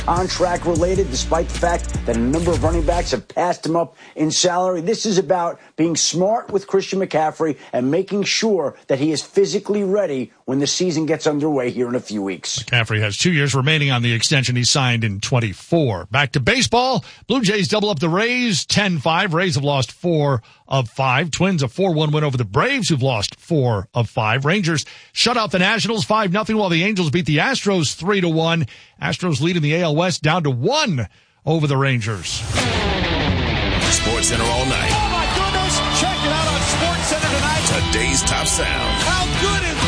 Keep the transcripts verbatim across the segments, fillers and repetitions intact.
contract related, despite the fact that a number of running backs have passed him up in salary. This is about being smart with Christian McCaffrey and making sure that he is physically ready when the season gets underway here in a few weeks. McCaffrey has two years remaining on the extension he signed in twenty-four. Back to baseball. Blue Jays double up the Rays ten five. Rays have lost four of five. Twins a four one win over the Braves, who've lost four of five. Rangers shut out the Nationals five nothing, while the Angels beat the Astros three to one. Astros lead in the A L West down to one over the Rangers. Sports Center all night. Oh my goodness! Check it out on Sports Center tonight. Today's top sound. How good is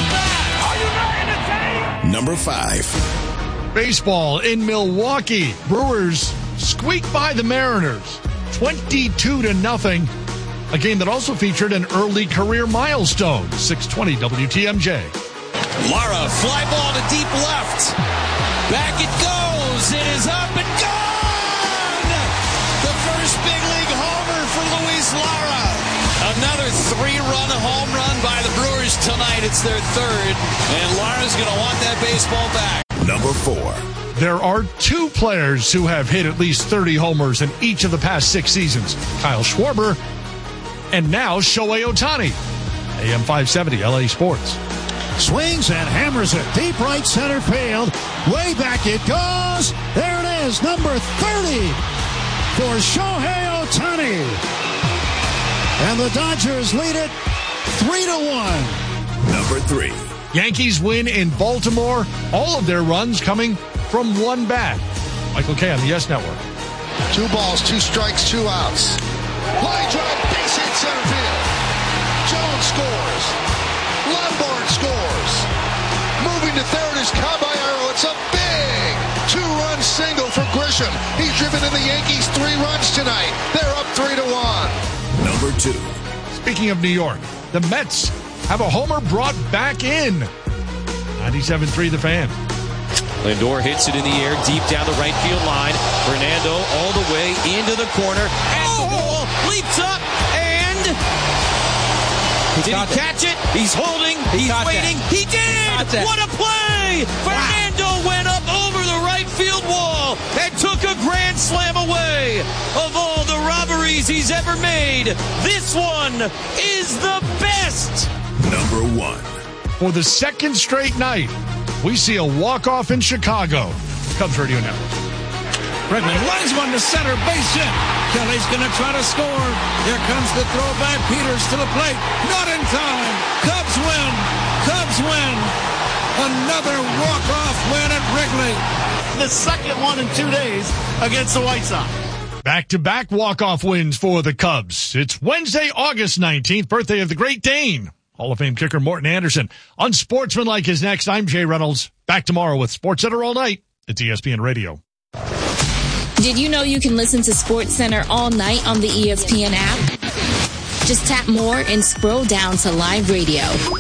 that? Are you ready to take? Number five. Baseball in Milwaukee. Brewers squeak by the Mariners twenty-two to nothing. A game that also featured an early career milestone. six twenty W T M J. Lara, fly ball to deep left. Back it goes. It is up and gone. The first big league homer for Luis Lara. Another three-run home run by the Brewers tonight. It's their third, and Lara's going to want that baseball back. Number four. There are two players who have hit at least thirty homers in each of the past six seasons. Kyle Schwarber and now Shohei Ohtani. A M five seventy, L A Sports. Swings and hammers it deep right center field. Way back it goes. There it is, number thirty for Shohei Ohtani. And the Dodgers lead it three to one. Number three. Yankees win in Baltimore. All of their runs coming from one bat. Michael Kay on the Yes Network. Two balls, two strikes, two outs. Line drive, base hit center field. Jones scores. Lombard scores. Moving to third is Caballero. It's a big two-run single for Grisham. He's driven in the Yankees three runs tonight. They're up three to one. Number two. Speaking of New York, the Mets have a homer brought back in. ninety-seven three The Fan. Lindor hits it in the air, deep down the right field line. Fernando all the way into the corner. At the wall, leaps up, and... Did he catch it? He's holding. He's waiting. He did! What a play! Fernando went up over the right field wall and took a grand slam away. Of all the robberies he's ever made, this one is the best! Number one. For the second straight night, we see a walk-off in Chicago. Cubs Radio Network. Bregman lines one to center, base hit. Kelly's going to try to score. Here comes the throw by Peters to the plate. Not in time. Cubs win. Cubs win. Another walk-off win at Wrigley. The second one in two days against the White Sox. Back-to-back walk-off wins for the Cubs. It's Wednesday, August nineteenth, birthday of the Great Dane. Hall of Fame kicker Morton Anderson. Unsportsmanlike is next. I'm Jay Reynolds. Back tomorrow with Sports Center all night. It's E S P N Radio. Did you know you can listen to Sports Center all night on the E S P N app? Just tap more and scroll down to live radio.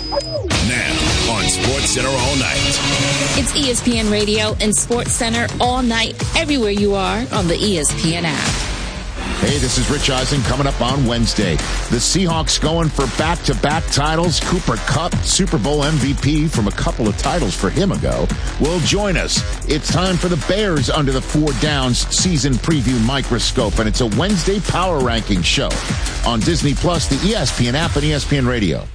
Now on Sports Center all night. It's E S P N Radio and Sports Center all night, everywhere you are on the E S P N app. Hey, this is Rich Eisen coming up on Wednesday. The Seahawks going for back-to-back titles. Cooper Kupp, Super Bowl M V P from a couple of titles for him ago, will join us. It's time for the Bears Under the Four Downs season preview microscope, and it's a Wednesday power ranking show on Disney Plus, the E S P N app, and E S P N Radio.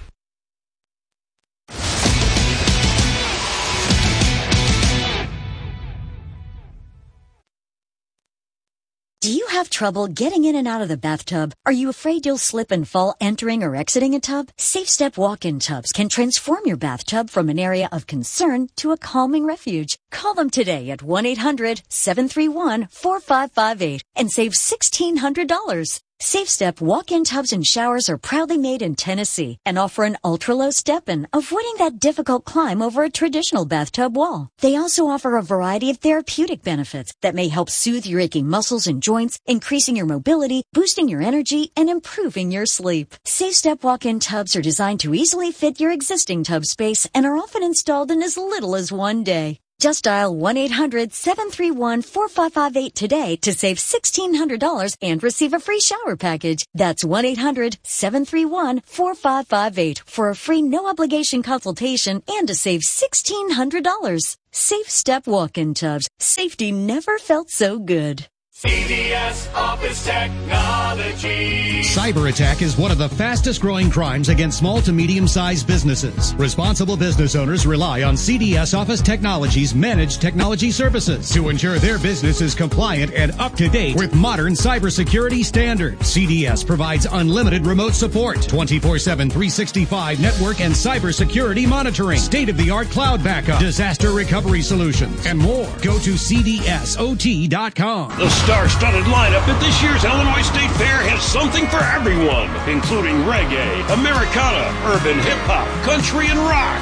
Do you have trouble getting in and out of the bathtub? Are you afraid you'll slip and fall entering or exiting a tub? SafeStep walk-in tubs can transform your bathtub from an area of concern to a calming refuge. Call them today at one eight hundred seven three one four five five eight and save sixteen hundred dollars. SafeStep walk-in tubs and showers are proudly made in Tennessee and offer an ultra-low step-in, avoiding that difficult climb over a traditional bathtub wall. They also offer a variety of therapeutic benefits that may help soothe your aching muscles and joints, increasing your mobility, boosting your energy, and improving your sleep. SafeStep walk-in tubs are designed to easily fit your existing tub space and are often installed in as little as one day. Just dial one eight hundred seven three one four five five eight today to save sixteen hundred dollars and receive a free shower package. That's one eight hundred seven three one four five five eight for a free no-obligation consultation and to save sixteen hundred dollars. Safe Step walk-in tubs. Safety never felt so good. C D S Office Technology. Cyber attack is one of the fastest growing crimes against small to medium-sized businesses. Responsible business owners rely on C D S Office Technology's managed technology services to ensure their business is compliant and up to date with modern cybersecurity standards. C D S provides unlimited remote support, twenty-four seven, three sixty-five network and cybersecurity monitoring, state-of-the-art cloud backup, disaster recovery solutions, and more. Go to C D S O T dot com. The star-studded lineup at this year's Illinois State Fair has something for everyone, including reggae, Americana, urban hip-hop, country, and rock.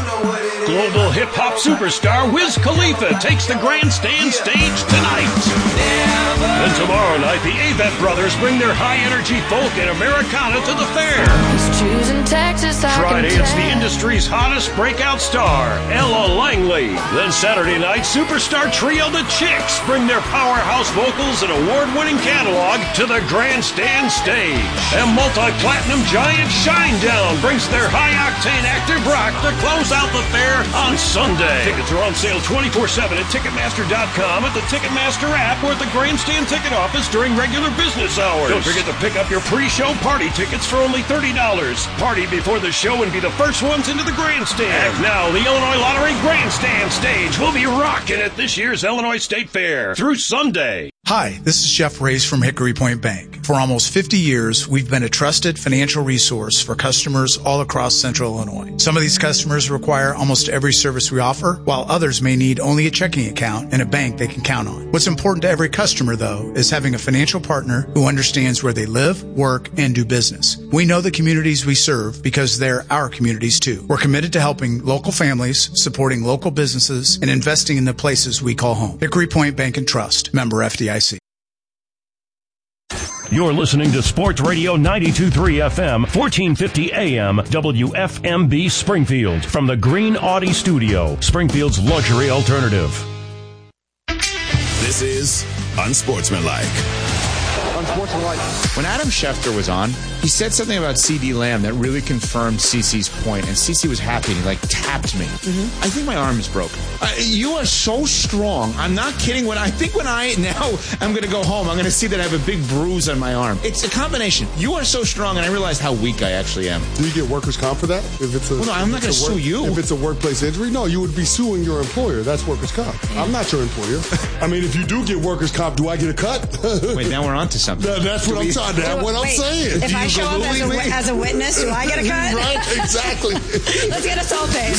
Global hip-hop superstar Wiz Khalifa takes the grandstand stage tonight. And tomorrow night, the Avett Brothers bring their high-energy folk and Americana to the fair. Friday, it's the industry's hottest breakout star, Ella Langley. Then Saturday night, superstar trio The Chicks bring their powerhouse vocals and award-winning catalog to the grandstand stage. And multi-platinum giant Shinedown brings their high-octane active rock to close out the fair on Sunday. Tickets are on sale twenty-four seven at Ticketmaster dot com, at the Ticketmaster app, or at the grandstand ticket office during regular business hours. Don't forget to pick up your pre-show party tickets for only thirty dollars. Party before the show and be the first ones into the grandstand. And now, the Illinois Lottery Grandstand Stage will be rocking at this year's Illinois State Fair through Sunday. Hi, this is Jeff Race from Hickory Point Bank. For almost fifty years, we've been a trusted financial resource for customers all across Central Illinois. Some of these customers require almost every service we offer, while others may need only a checking account and a bank they can count on. What's important to every customer, though, is having a financial partner who understands where they live, work, and do business. We know the communities we serve because they're our communities, too. We're committed to helping local families, supporting local businesses, and investing in the places we call home. Hickory Point Bank and Trust. Member F D I C. You're listening to Sports Radio ninety-two point three F M, fourteen fifty A M, W F M B Springfield. From the Green Audi Studio, Springfield's luxury alternative. This is Unsportsmanlike. Unsportsmanlike. When Adam Schefter was on, he said something about C D Lamb that really confirmed CeCe's point, and CeCe was happy, and he, like, tapped me. Mm-hmm. I think my arm is broken. Uh, you are so strong. I'm not kidding. When I think when I now I'm going to go home, I'm going to see that I have a big bruise on my arm. It's a combination. You are so strong, and I realized how weak I actually am. Do you get workers' comp for that? If it's a, well, no, I'm not going to sue you. If it's a workplace injury, no, you would be suing your employer. That's workers' comp. I'm not your employer. I mean, if you do get workers' comp, do I get a cut? Wait, now we're on to something. No, that's what I'm talking about. What I'm Wait, saying. If do I show up as a, as a witness, do I get a cut? Right, exactly. Let's get us all paid.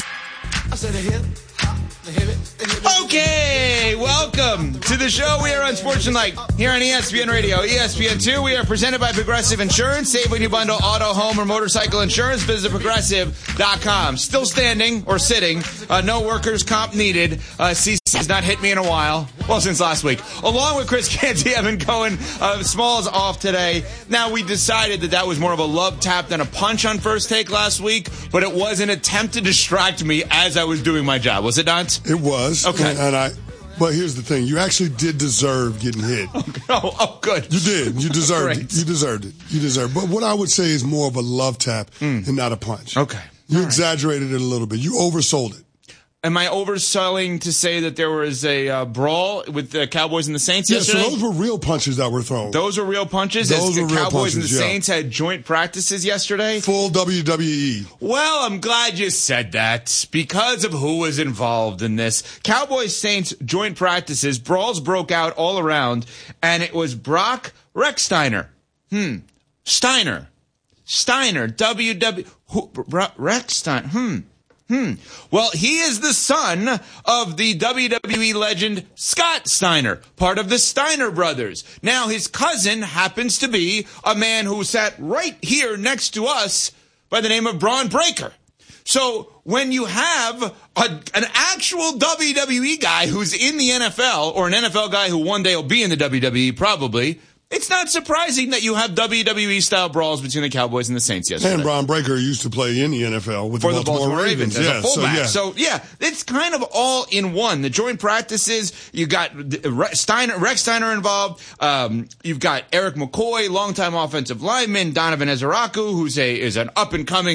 Okay, welcome to the show. We are Unsportsmanlike here on E S P N Radio, E S P N two. We are presented by Progressive Insurance. Save when you bundle auto, home, or motorcycle insurance. Visit progressive dot com. Still standing or sitting. Uh, no workers' comp needed. Uh, CeCe has not hit me in a while. Well, since last week. Along with Chris Canty, Evan Cohen. Uh, Smalls off today. Now, we decided that that was more of a love tap than a punch on First Take last week, but it was an attempt to distract me as I was doing my job. Was it not? It was. Okay. And, and I, but here's the thing: you actually did deserve getting hit. Oh, oh, oh good. You did. You deserved it. You deserved it. You deserved it. But what I would say is more of a love tap mm. and not a punch. Okay. You All exaggerated right. it a little bit. You oversold it. Am I overselling to say that there was a uh, brawl with the Cowboys and the Saints yeah, yesterday? So those were real punches that were thrown. Those were real punches? Those As were the real Cowboys punches, and the yeah. Saints had joint practices yesterday? Full W W E. Well, I'm glad you said that because of who was involved in this. Cowboys-Saints joint practices, brawls broke out all around, and it was Brock Rechsteiner. Hmm. Steiner. Steiner. W W... Who, Rechsteiner. Hmm. Hmm. Well, he is the son of the W W E legend Scott Steiner, part of the Steiner brothers. Now, his cousin happens to be a man who sat right here next to us by the name of Braun Breaker. So when you have a, an actual W W E guy who's in the N F L, or an N F L guy who one day will be in the W W E probably, it's not surprising that you have W W E-style brawls between the Cowboys and the Saints yesterday. And Braun Breaker used to play in the N F L with For the Baltimore, the Baltimore Ravens, Ravens. as yeah, a fullback. So yeah. so, yeah, it's kind of all in one. The joint practices, you got Steiner, Rex Steiner involved. Um, you've got Eric McCoy, longtime offensive lineman, Donovan Ezeraku, who's a is an up-and-coming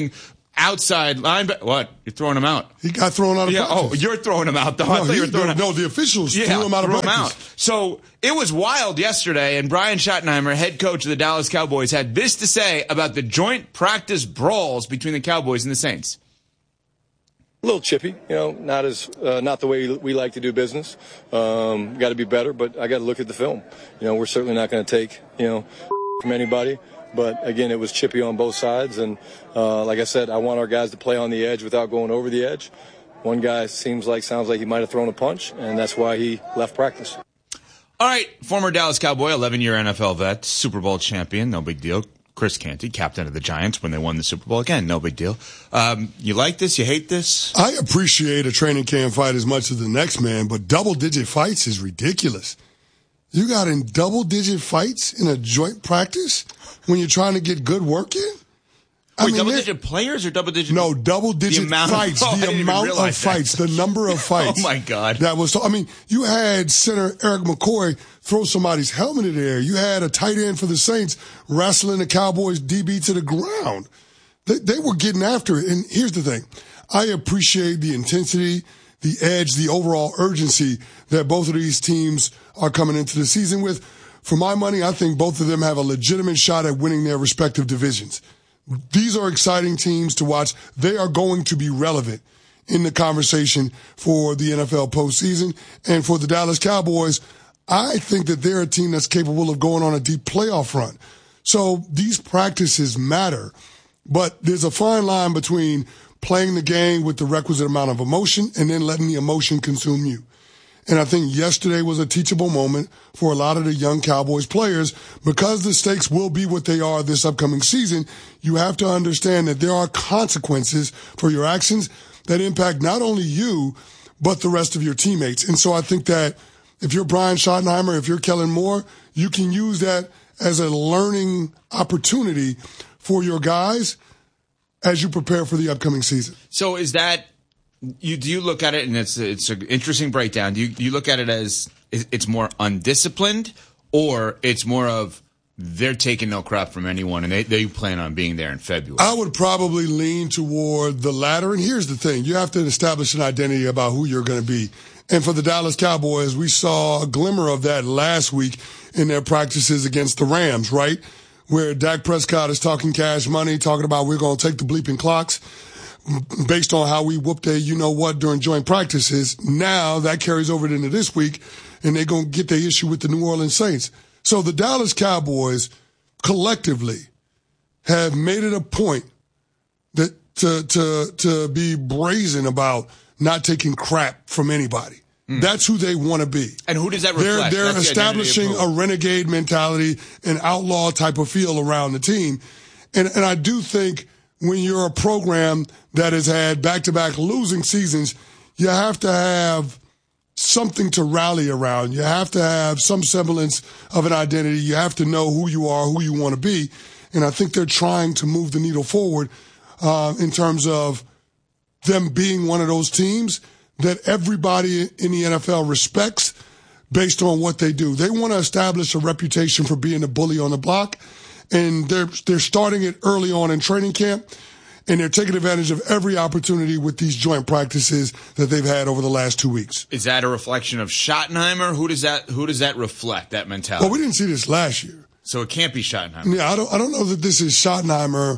outside linebacker. What? You're throwing him out? He got thrown out of yeah, practice. Oh, you're throwing him out, though. No, I thought he, you were throwing no, him no, the officials yeah, threw him out of threw practice. Him out. So it was wild yesterday, and Brian Schottenheimer, head coach of the Dallas Cowboys, had this to say about the joint practice brawls between the Cowboys and the Saints. A little chippy, you know, not as uh, not the way we like to do business. Um, got to be better, but I got to look at the film. You know, we're certainly not going to take, you know, from anybody. But again, it was chippy on both sides, and uh, like I said, I want our guys to play on the edge without going over the edge. One guy seems like sounds like he might have thrown a punch, and that's why he left practice. All right, former Dallas Cowboy, eleven-year N F L vet, Super Bowl champion, no big deal. Chris Canty, captain of the Giants when they won the Super Bowl. Again, no big deal. Um, you like this? You hate this? I appreciate a training camp fight as much as the next man, but double-digit fights is ridiculous. You got in double-digit fights in a joint practice when you're trying to get good work in? I Wait, mean, double-digit players or double-digit? No, double-digit fights. Of, oh, the amount of that. fights, the number of fights. Oh, my God. That was, I mean, you had center Eric McCoy throw somebody's helmet in the air. You had a tight end for the Saints wrestling the Cowboys D B to the ground. They, they were getting after it. And here's the thing. I appreciate the intensity, the edge, the overall urgency that both of these teams are coming into the season with. For my money, I think both of them have a legitimate shot at winning their respective divisions. These are exciting teams to watch. They are going to be relevant in the conversation for the N F L postseason. And for the Dallas Cowboys, I think that they're a team that's capable of going on a deep playoff run. So these practices matter, but there's a fine line between playing the game with the requisite amount of emotion and then letting the emotion consume you. And I think yesterday was a teachable moment for a lot of the young Cowboys players because the stakes will be what they are this upcoming season. You have to understand that there are consequences for your actions that impact not only you, but the rest of your teammates. And so I think that if you're Brian Schottenheimer, if you're Kellen Moore, you can use that as a learning opportunity for your guys as you prepare for the upcoming season. So is that, you do you look at it, and it's it's an interesting breakdown. Do you, do you look at it as it's more undisciplined, or it's more of they're taking no crap from anyone, and they, they plan on being there in February? I would probably lean toward the latter. And here's the thing. You have to establish an identity about who you're going to be. And for the Dallas Cowboys, we saw a glimmer of that last week in their practices against the Rams, right? Where Dak Prescott is talking cash money, talking about we're going to take the bleeping clocks based on how we whooped a you-know-what during joint practices. Now that carries over into this week, and they're going to get their issue with the New Orleans Saints. So the Dallas Cowboys collectively have made it a point that to to to be brazen about not taking crap from anybody. Mm. That's who they want to be. And who does that reflect? They're, they're That's establishing the a renegade mentality, an outlaw type of feel around the team. And and I do think when you're a program that has had back-to-back losing seasons, you have to have something to rally around. You have to have some semblance of an identity. You have to know who you are, who you want to be. And I think they're trying to move the needle forward uh, in terms of them being one of those teams that everybody in the N F L respects based on what they do. They want to establish a reputation for being a bully on the block, and they're they're starting it early on in training camp, and they're taking advantage of every opportunity with these joint practices that they've had over the last two weeks. Is that a reflection of Schottenheimer? Who does that Who does that reflect, that mentality? Well, we didn't see this last year. So it can't be Schottenheimer. Yeah, I don't I don't know that this is Schottenheimer.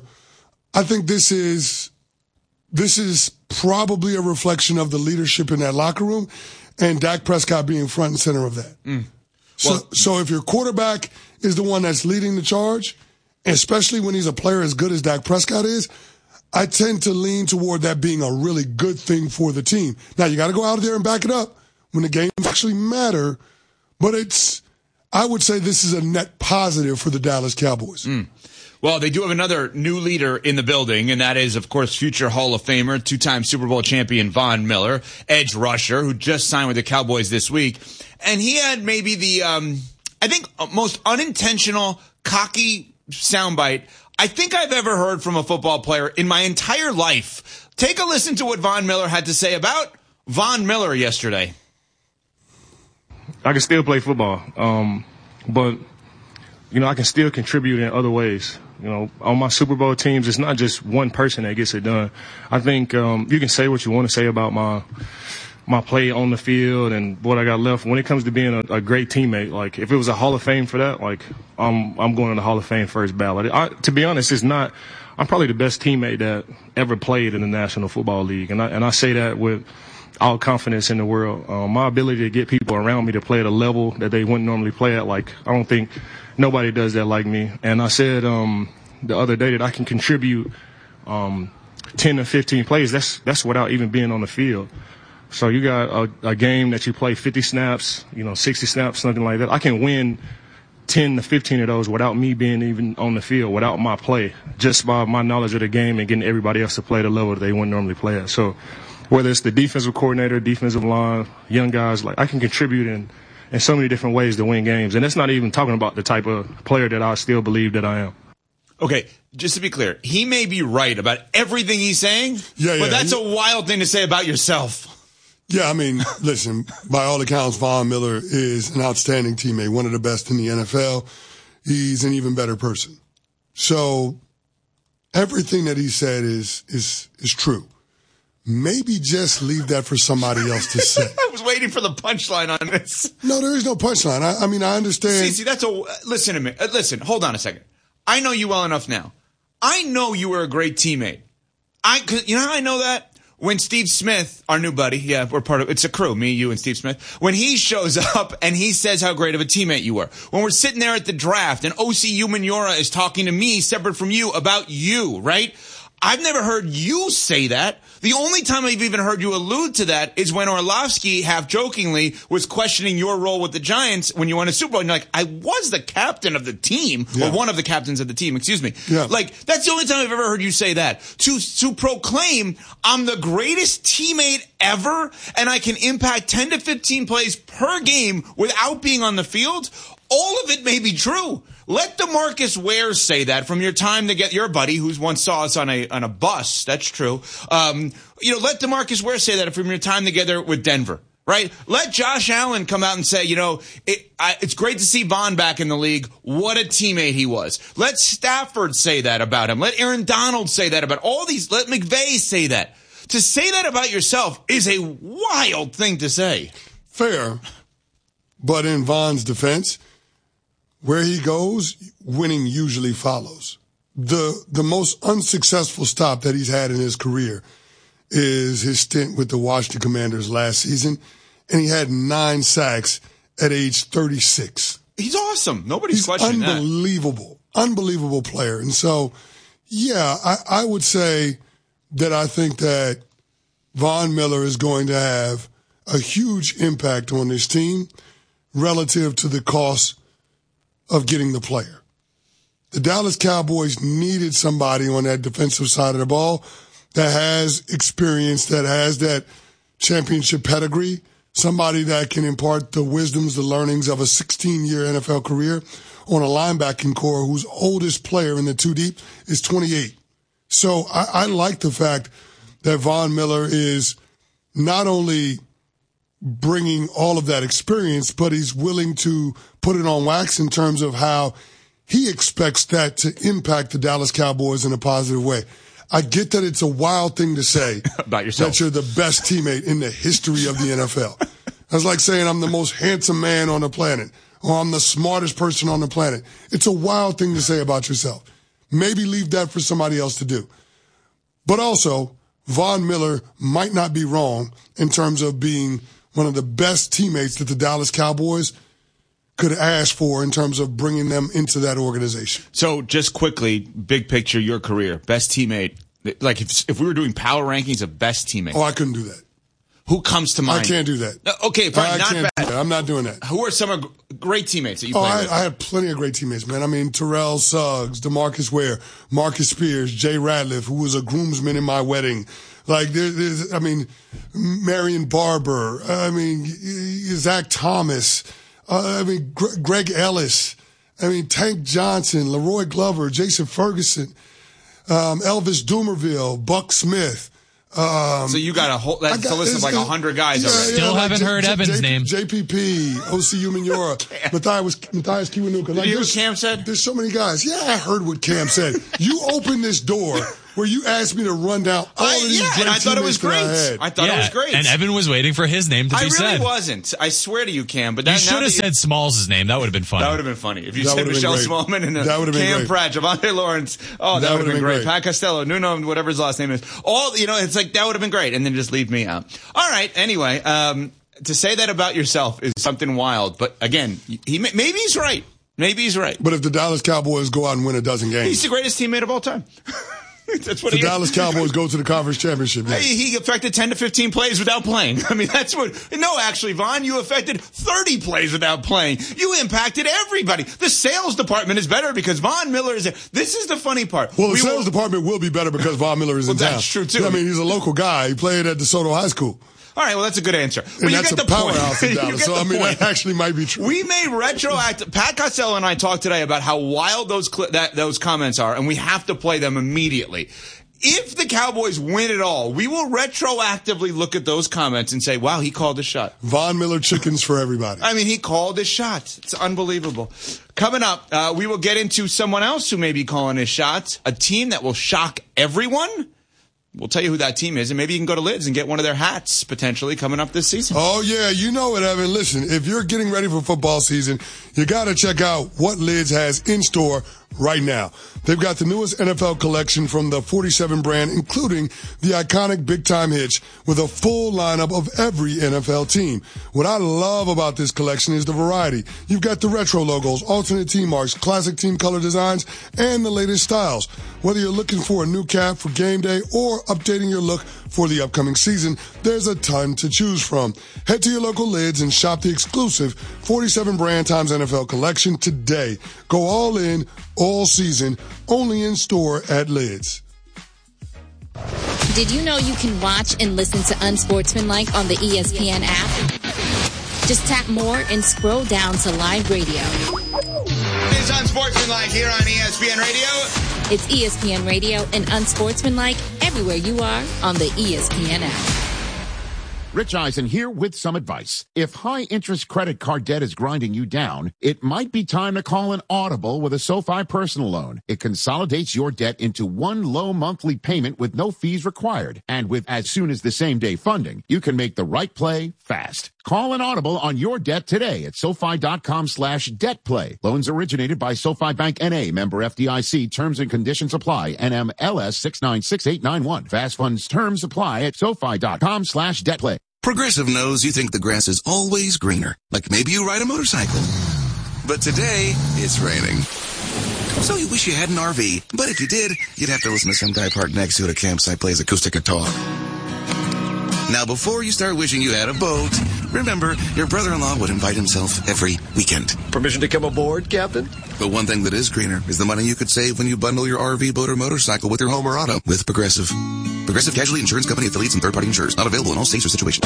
I think this is this is probably a reflection of the leadership in that locker room and Dak Prescott being front and center of that. Mm. Well, so, so if your quarterback is the one that's leading the charge, especially when he's a player as good as Dak Prescott is, I tend to lean toward that being a really good thing for the team. Now, you got to go out there and back it up when the games actually matter, but it's, I would say this is a net positive for the Dallas Cowboys. Mm. Well, they do have another new leader in the building, and that is, of course, future Hall of Famer, two-time Super Bowl champion Von Miller, edge rusher, who just signed with the Cowboys this week. And he had maybe the, um, I think, most unintentional, cocky soundbite I think I've ever heard from a football player in my entire life. Take a listen to what Von Miller had to say about Von Miller yesterday. I can still play football, um, but, you know, I can still contribute in other ways. You know, on my Super Bowl teams, it's not just one person that gets it done. I think um, you can say what you want to say about my my play on the field and what I got left. When it comes to being a, a great teammate, like if it was a Hall of Fame for that, like I'm I'm going to the Hall of Fame first ballot. I, to be honest, it's not. I'm probably the best teammate that ever played in the National Football League, and I and I say that with all confidence in the world. Um, my ability to get people around me to play at a level that they wouldn't normally play at, like I don't think nobody does that like me. And I said um, the other day that I can contribute um, ten to fifteen plays. That's that's without even being on the field. So you got a, a game that you play fifty snaps, you know, sixty snaps, something like that. I can win ten to fifteen of those without me being even on the field, without my play, just by my knowledge of the game and getting everybody else to play the level that they wouldn't normally play at. So whether it's the defensive coordinator, defensive line, young guys, like I can contribute in, in so many different ways to win games. And that's not even talking about the type of player that I still believe that I am. Okay, just to be clear, he may be right about everything he's saying, yeah, yeah. but that's a wild thing to say about yourself. Yeah, I mean, listen, by all accounts, Von Miller is an outstanding teammate, one of the best in the N F L. He's an even better person. So everything that he said is is is true. Maybe just leave that for somebody else to say. I was waiting for the punchline on this. No, there is no punchline. I, I mean, I understand. See, see, that's a listen to me. Uh, listen, hold on a second. I know you well enough now. I know you were a great teammate. I, cause you know how I know that? When Steve Smith, our new buddy, yeah, we're part of, it's a crew, me, you, and Steve Smith, when he shows up and he says how great of a teammate you were. When we're sitting there at the draft and O C Umenyiora is talking to me, separate from you, about you, right? I've never heard you say that. The only time I've even heard you allude to that is when Orlovsky, half jokingly, was questioning your role with the Giants when you won a Super Bowl. And you're like, I was the captain of the team, yeah. or one of the captains of the team, excuse me. Yeah. Like, that's the only time I've ever heard you say that. To, to proclaim, I'm the greatest teammate ever, and I can impact ten to fifteen plays per game without being on the field, all of it may be true. Let DeMarcus Ware say that from your time to get your buddy who's once saw us on a on a bus. That's true. Um, you know, let DeMarcus Ware say that from your time together with Denver, right? Let Josh Allen come out and say, you know, it, I, it's great to see Von back in the league. What a teammate he was. Let Stafford say that about him. Let Aaron Donald say that about all these. Let McVay say that. To say that about yourself is a wild thing to say. Fair, but in Von's defense, where he goes, winning usually follows. The the most unsuccessful stop that he's had in his career is his stint with the Washington Commanders last season, and he had nine sacks at age thirty-six. He's awesome. Nobody's he's questioning that. Unbelievable, unbelievable player. And so, yeah, I, I would say that I think that Von Miller is going to have a huge impact on this team relative to the cost of getting the player. The Dallas Cowboys needed somebody on that defensive side of the ball that has experience, that has that championship pedigree, somebody that can impart the wisdoms, the learnings of a sixteen-year N F L career on a linebacking core whose oldest player in the two deep is twenty-eight. So I, I like the fact that Von Miller is not only bringing all of that experience, but he's willing to put it on wax in terms of how he expects that to impact the Dallas Cowboys in a positive way. I get that it's a wild thing to say about yourself, that you're the best teammate in the history of the N F L. That's like saying I'm the most handsome man on the planet or I'm the smartest person on the planet. It's a wild thing to say about yourself. Maybe leave that for somebody else to do. But also, Von Miller might not be wrong in terms of being one of the best teammates that the Dallas Cowboys could ask for in terms of bringing them into that organization. So just quickly, big picture, your career, best teammate. Like if if we were doing power rankings of best teammates. Oh, I couldn't do that. Who comes to mind? I can't do that. Okay, fine, I not can't bad. Do that. I'm not doing that. Who are some of great teammates that you oh, played I, with? I had plenty of great teammates, man. I mean, Terrell Suggs, DeMarcus Ware, Marcus Spears, Jay Ratliff, who was a groomsman in my wedding. Like, there, there's, I mean, Marion Barber, I mean, Zach Thomas, uh, I mean, Gre- Greg Ellis, I mean, Tank Johnson, Leroy Glover, Jason Ferguson, um, Elvis Dumerville, Buck Smith, Um, so you got a whole, that's got, a list of like a hundred guys yeah, already. Yeah, Still like haven't J- heard J- Evan's J- name. J P P, O C U Minora, Matthias, Matthias Kiwanuka. Did Like, you hear what Cam said? There's so many guys. Yeah, I heard what Cam said. You opened this door where you asked me to run down all I, of these yeah, great and I thought it was teammates great. that I I, had. thought yeah, it was great. And Evan was waiting for his name to I be really said. wasn't. I swear to you, Cam. But that, You should now have that said Smalls' name. That would have been funny. That would have been funny. If you That said would've been Michelle great. Smallman and That would've been Cam great. Pratt, Javante Lawrence. Oh, that, That would have been, would've been great. great. Pat Costello, Nuno, whatever his last name is. All, you know, it's like, that would have been great. And then just leave me out. All right. Anyway, um, to say that about yourself is something wild. But again, he maybe he's right. Maybe he's right. But if the Dallas Cowboys go out and win a dozen games, He's the greatest teammate of all time. That's what the he Dallas is. Cowboys go to the conference championship game. Hey, he affected ten to fifteen plays without playing. I mean, that's what, no, actually, Vaughn, you affected thirty plays without playing. You impacted everybody. The sales department is better because Von Miller is there. This is the funny part. Well, the We sales will- department will be better because Von Miller is in Well, town. that's true, too. I mean, he's a local guy. He played at DeSoto High School. All right, well, that's a good answer. And Well, you that's get a the point. powerhouse in You Dallas. get So, the I mean, point. that actually might be true. We made retroactive. Pat Costello and I talked today about how wild those cli- that those comments are, and we have to play them immediately. If the Cowboys win it all, we will retroactively look at those comments and say, wow, he called a shot. Von Miller chickens for everybody. I mean, he called his shot. It's unbelievable. Coming up, uh, we will get into someone else who may be calling his shots, a team that will shock everyone. We'll tell you who that team is, and maybe you can go to Lids and get one of their hats potentially coming up this season. Oh, yeah, you know it, Evan. Listen, if you're getting ready for football season, you got to check out what Lids has in store right now. They've got the newest N F L collection from the forty-seven brand, including the iconic Big Time Hitch with a full lineup of every N F L team. What I love about this collection is the variety. You've got the retro logos, alternate team marks, classic team color designs, and the latest styles. Whether you're looking for a new cap for game day or updating your look for the upcoming season, there's a ton to choose from. Head to your local Lids and shop the exclusive forty-seven brand times N F L collection today. Go all in, all season, only in store at Lids. Did you know you can watch and listen to Unsportsmanlike on the E S P N app? Just tap more and scroll down to live radio. It's Unsportsmanlike here on E S P N Radio. It's E S P N Radio and Unsportsmanlike everywhere you are on the E S P N app. Rich Eisen here with some advice. If high-interest credit card debt is grinding you down, it might be time to call an Audible with a SoFi personal loan. It consolidates your debt into one low monthly payment with no fees required. And with as soon as the same day funding, you can make the right play fast. Call an Audible on your debt today at SoFi.com slash debt play. Loans originated by SoFi Bank N A, member F D I C. Terms and conditions apply. N M L S six nine six eight nine one. Fast funds terms apply at SoFi.com slash debt play. Progressive knows you think the grass is always greener. Like maybe you ride a motorcycle. But today, it's raining. So you wish you had an R V. But if you did, you'd have to listen to some guy parked next to you at a campsite plays acoustic guitar. Now, before you start wishing you had a boat, remember, your brother-in-law would invite himself every weekend. Permission to come aboard, Captain? But one thing that is greener is the money you could save when you bundle your R V, boat, or motorcycle with your home or auto with Progressive. Progressive Casualty Insurance Company affiliates and third-party insurers. Not available in all states or situations.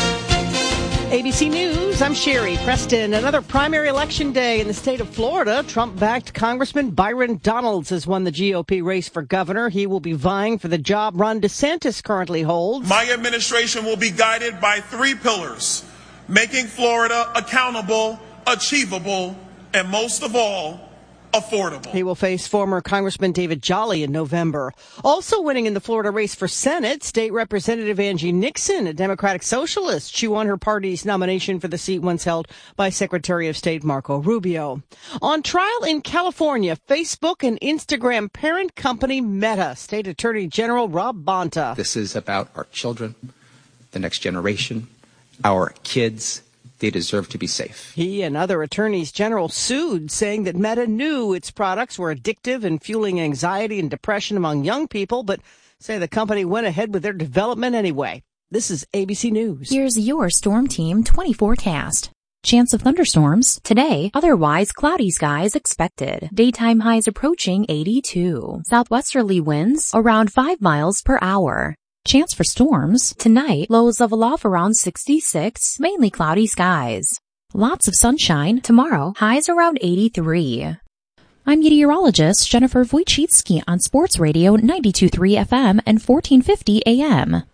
A B C News, I'm Sherry Preston. Another primary election day in the state of Florida. Trump-backed Congressman Byron Donalds has won the G O P race for governor. He will be vying for the job Ron DeSantis currently holds. My administration will be guided by three pillars: making Florida accountable, achievable, and most of all, affordable. He will face former Congressman David Jolly in November. Also winning in the Florida race for Senate, State Representative Angie Nixon, a Democratic Socialist. She won her party's nomination for the seat once held by Secretary of State Marco Rubio. On trial in California, Facebook and Instagram parent company Meta. State Attorney General Rob Bonta. This is about our children, the next generation, our kids. They deserve to be safe. He and other attorneys general sued, saying that Meta knew its products were addictive and fueling anxiety and depression among young people, but say the company went ahead with their development anyway. This is A B C News. Here's your Storm Team twenty forecast. Chance of thunderstorms today, otherwise cloudy skies expected. Daytime highs approaching eighty-two. Southwesterly winds around five miles per hour. Chance for storms tonight, lows level off around sixty-six, mainly cloudy skies. Lots of sunshine tomorrow, highs around eighty-three. I'm meteorologist Jennifer Wojcicki on Sports Radio ninety-two point three F M and fourteen fifty A M.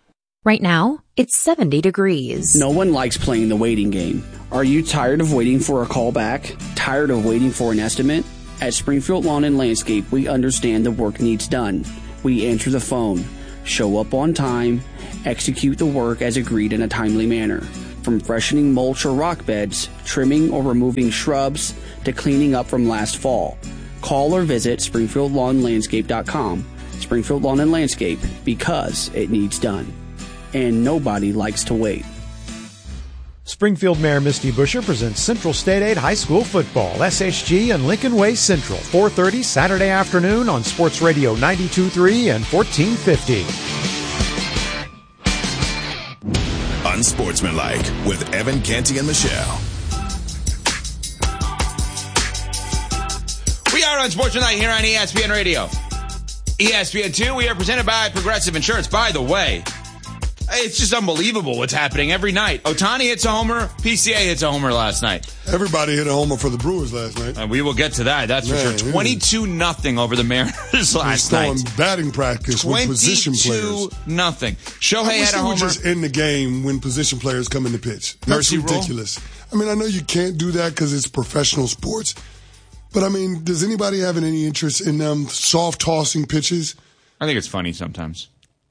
Right now, it's seventy degrees. No one likes playing the waiting game. Are you tired of waiting for a call back? Tired of waiting for an estimate? At Springfield Lawn and Landscape, we understand the work needs done. We answer the phone, show up on time, execute the work as agreed in a timely manner. From freshening mulch or rock beds, trimming or removing shrubs, to cleaning up from last fall. Call or visit springfield lawn landscape dot com. Springfield Lawn and Landscape, because it needs done. And nobody likes to wait. Springfield Mayor Misty Buscher presents Central State Aid High School Football, S H G and Lincoln Way Central, four thirty Saturday afternoon on Sports Radio ninety-two point three and fourteen fifty. Unsportsmanlike with Evan Canty and Michelle. We are Unsportsmanlike here on E S P N Radio. E S P N two, we are presented by Progressive Insurance. By the way, it's just unbelievable what's happening every night. Ohtani hits a homer. P C A hits a homer last night. Everybody hit a homer for the Brewers last night. And we will get to that. That's Man, for sure. twenty-two nothing over the Mariners last night. He's throwing batting practice with position players. twenty-two nothing. Shohei I wish had a they homer. would just end the game when position players come in to pitch. That's Mercy ridiculous. Rule? I mean, I know you can't do that because it's professional sports. But, I mean, does anybody have any interest in them soft-tossing pitches? I think it's funny sometimes.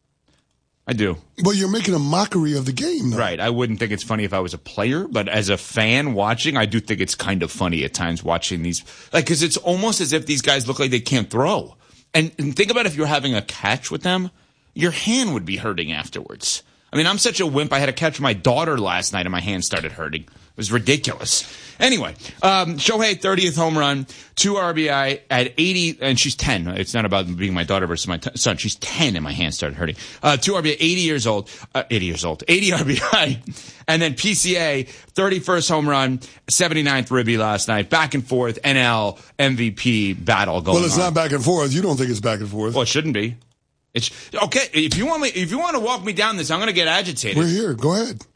I do. But you're making a mockery of the game, though. Right. I wouldn't think it's funny if I was a player, but as a fan watching, I do think it's kind of funny at times watching these. Like, because it's almost as if these guys look like they can't throw. And, and think about if you're having a catch with them, your hand would be hurting afterwards. I mean, I'm such a wimp. I had a catch with my daughter last night and my hand started hurting. It was ridiculous. Anyway, um, Shohei, thirtieth home run, two R B I at eighty, and she's ten. It's not about being my daughter versus my t- son. She's ten, and my hand started hurting. Uh, two R B I, eighty years old, uh, eighty years old, eighty R B I, and then P C A, thirty-first home run, seventy-ninth ribby last night. Back and forth, N L M V P battle going on. Well, it's on. not back and forth. You don't think it's back and forth? Well, it shouldn't be. It's okay. If you want me, if you want to walk me down this, I'm going to get agitated. We're here. Go ahead.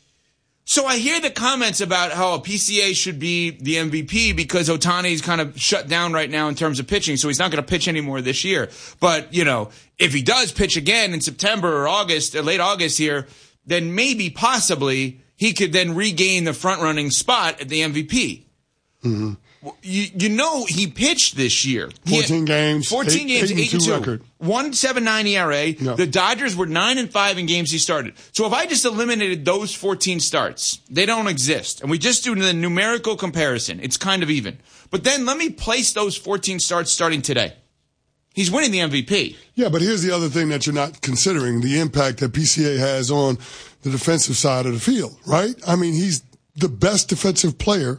So I hear the comments about how a P C A should be the M V P because Ohtani's kind of shut down right now in terms of pitching, so he's not going to pitch anymore this year. But, you know, if he does pitch again in September or August, or late August here, then maybe, possibly, he could then regain the front-running spot at the M V P. Mm-hmm. You, you know he pitched this year. fourteen he, games. fourteen eight, games, eight, eight and two. Record. one point seven nine E R A. No. The Dodgers were nine and five in games he started. So if I just eliminated those fourteen starts, they don't exist. And we just do the numerical comparison. It's kind of even. But then let me place those fourteen starts starting today. He's winning the M V P. Yeah, but here's the other thing that you're not considering, the impact that P C A has on the defensive side of the field, right? I mean, he's the best defensive player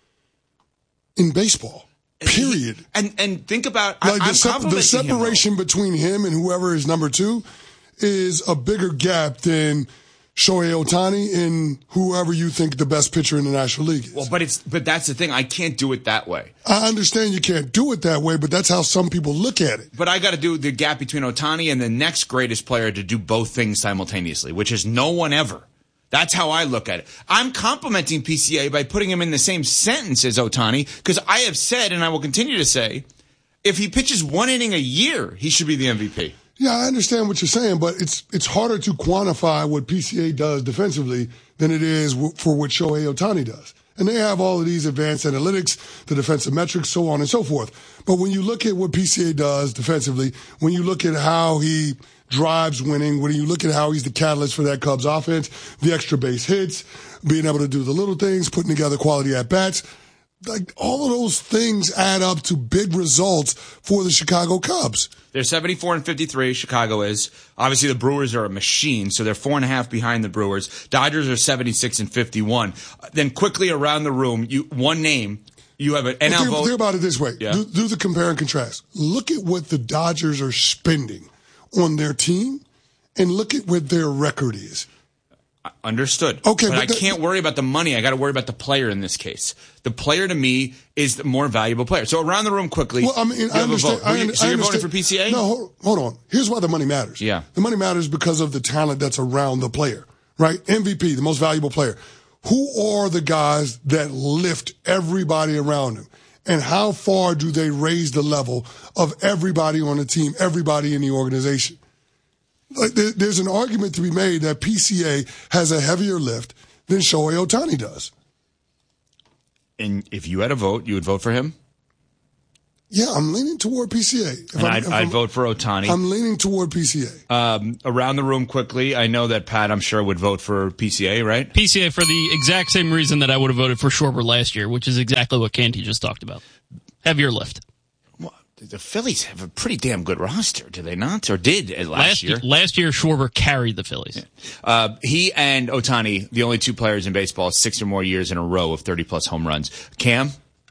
in baseball. Period. And and think about like I, the, sep- the separation him, between him and whoever is number two is a bigger gap than Shohei Ohtani and whoever you think the best pitcher in the National League is. Well, but it's but that's the thing. I can't do it that way. I understand you can't do it that way, but that's how some people look at it. But I got to do the gap between Ohtani and the next greatest player to do both things simultaneously, which is no one ever. That's how I look at it. I'm complimenting P C A by putting him in the same sentence as Ohtani because I have said, and I will continue to say, if he pitches one inning a year, he should be the M V P. Yeah, I understand what you're saying, but it's it's harder to quantify what P C A does defensively than it is for what Shohei Ohtani does. And they have all of these advanced analytics, the defensive metrics, so on and so forth. But when you look at what P C A does defensively, when you look at how he drives winning, when you look at how he's the catalyst for that Cubs offense, the extra base hits, being able to do the little things, putting together quality at-bats, like all of those things add up to big results for the Chicago Cubs. They're seventy-four and fifty-three, Chicago is. Obviously, the Brewers are a machine, so they're four and a half behind the Brewers. Dodgers are seventy-six and fifty-one. Then quickly around the room, you one name, you have an N L think, vote. Think about it this way. Yeah. Do, do the compare and contrast. Look at what the Dodgers are spending on their team, and look at what their record is. Understood. Okay, but, but I that, can't worry about the money. I got to worry about the player in this case. The player to me is the more valuable player. So around the room quickly. Well, I mean, I understand. I you, so I you're understand. voting for P C A? No, hold, hold on. Here's why the money matters. Yeah. The money matters because of the talent that's around the player, right? M V P, the most valuable player. Who are the guys that lift everybody around him? And how far do they raise the level of everybody on the team, everybody in the organization? Like there, there's an argument to be made that P C A has a heavier lift than Shohei Ohtani does. And if you had a vote, you would vote for him? Yeah, I'm leaning toward P C A. If And I'm- I'd, if I'd I'm- vote for Ohtani. I'm leaning toward P C A. Um, around the room quickly, I know that Pat, I'm sure, would vote for P C A, right? P C A for the exact same reason that I would have voted for Schwarber last year, which is exactly what Canty just talked about. Heavier lift. Well, the Phillies have a pretty damn good roster, do they not? Or did last, Last year? Last year, Schwarber carried the Phillies. Uh, he and Ohtani, the only two players in baseball, six or more years in a row of thirty-plus home runs. Cam?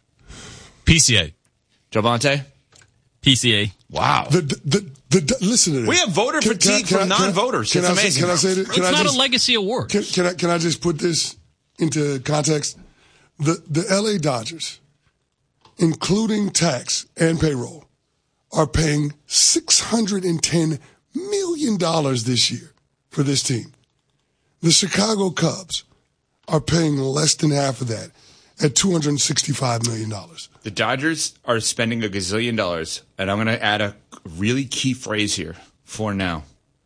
P C A. Javante? P C A. Wow. The, the, the, the, listen to this. We have voter Can- can I- fatigue can I- from can I- non-voters. Can It's I, amazing. Can I say this? Can It's I not just, a legacy award. Can, can I can I just put this into context? The the L A Dodgers, including tax and payroll, are paying six hundred ten million dollars this year for this team. The Chicago Cubs are paying less than half of that at two hundred sixty-five million dollars. The Dodgers are spending a gazillion dollars, and I'm going to add a really key phrase here for now.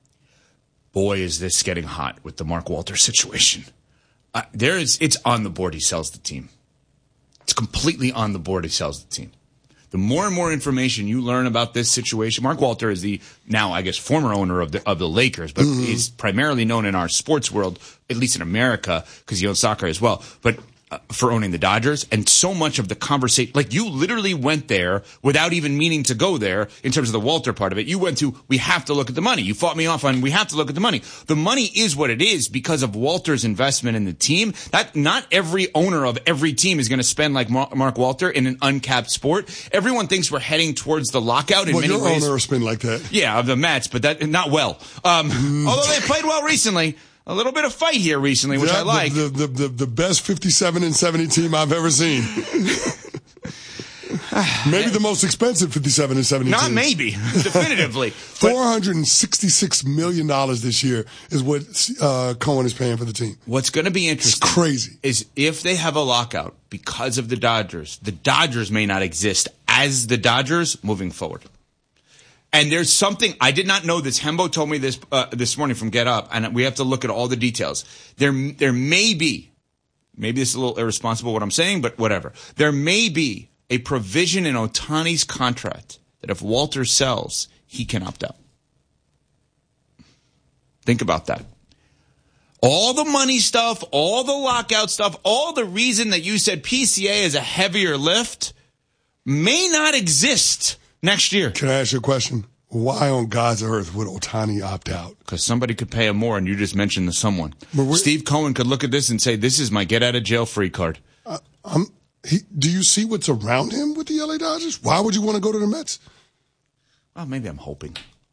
Boy, is this getting hot with the Mark Walters situation. Uh, there is, it's on the board he sells the team. It's completely on the board he sells the team. The more and more information you learn about this situation, Mark Walter is the now, I guess, former owner of the of the Lakers, but Mm-hmm. he's primarily known in our sports world, at least in America, because he owns soccer as well. But uh, for owning the Dodgers, and so much of the conversation, like you literally went there without even meaning to go there in terms of the Walter part of it. You went to, we have to look at the money. You fought me off on, we have to look at the money. The money is what it is because of Walter's investment in the team. That not every owner of every team is going to spend like Mar- Mark Walter in an uncapped sport. Everyone thinks we're heading towards the lockout in Well, many your ways. owner will spend like that. Yeah, of the Mets, but that not well. Um, although they played well recently. A little bit of fight here recently, which Yeah, I like. The, the, the, the best fifty-seven and seventy team I've ever seen. Maybe the most expensive fifty-seven and seventy Not team. maybe, definitively. four hundred sixty-six million dollars this year is what uh, Cohen is paying for the team. What's going to be interesting It's crazy. is if they have a lockout because of the Dodgers, the Dodgers may not exist as the Dodgers moving forward. And there's something, I did not know this. Hembo told me this uh, this morning from Get Up, and we have to look at all the details. There, there may be, maybe this is a little irresponsible what I'm saying, but whatever. There may be a provision in Ohtani's contract that if Walter sells, he can opt out. Think about that. All the money stuff, all the lockout stuff, all the reason that you said P C A is a heavier lift may not exist next year. Can I ask you a question? Why on God's earth would Ohtani opt out? Because somebody could pay him more, and you just mentioned the someone. Steve Cohen could look at this and say, this is my get-out-of-jail-free card. Uh, I'm, he, do you see what's around him with the L A Dodgers? Why would you want to go to the Mets? Well, maybe I'm hoping.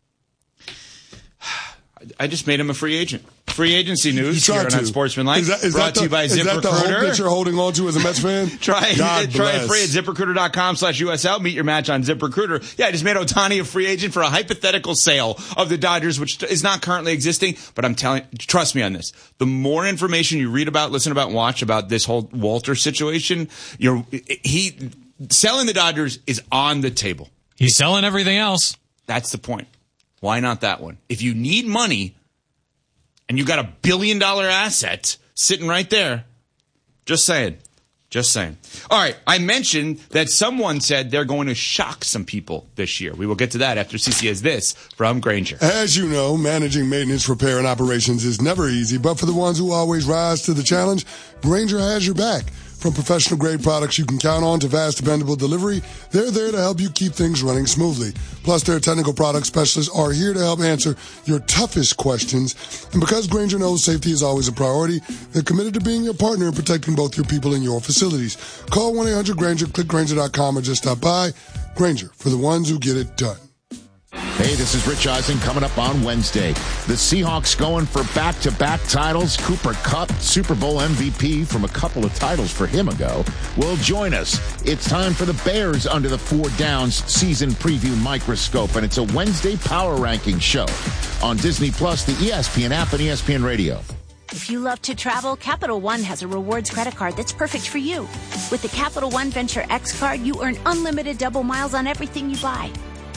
I just made him a free agent. Free agency news You here tried on to. Unsportsmanlike. Is that, is brought that to you the, by is that the hope ZipRecruiter. that you're holding on to as a Mets fan? Try, God try it bless. free at ZipRecruiter.com slash USL. Meet your match on ZipRecruiter. Yeah, I just made Ohtani a free agent for a hypothetical sale of the Dodgers, which is not currently existing. But I'm telling, trust me on this. The more information you read about, listen about, watch about this whole Walter situation, you're, he, selling the Dodgers is on the table. He's selling everything else. That's the point. Why not that one? If you need money and you got a billion dollar asset sitting right there, just saying. Just saying. All right, I mentioned that someone said they're going to shock some people this year. We will get to that after C C has this from Grainger. As you know, managing maintenance, repair, and operations is never easy, but for the ones who always rise to the challenge, Grainger has your back. From professional-grade products you can count on to fast, dependable delivery, they're there to help you keep things running smoothly. Plus, their technical product specialists are here to help answer your toughest questions. And because Grainger knows safety is always a priority, they're committed to being your partner in protecting both your people and your facilities. Call one eight hundred Grainger, click Grainger dot com, or just stop by. Grainger, for the ones who get it done. Hey, this is Rich Eisen coming up on Wednesday. The Seahawks going for back-to-back titles. Cooper Kupp, Super Bowl M V P from a couple of titles for him ago, will join us. It's time for the Bears Under the Four Downs season preview microscope, and it's a Wednesday power ranking show on Disney Plus, the E S P N app, and E S P N Radio. If you love to travel, Capital One has a rewards credit card that's perfect for you. With the Capital One Venture X card, you earn unlimited double miles on everything you buy.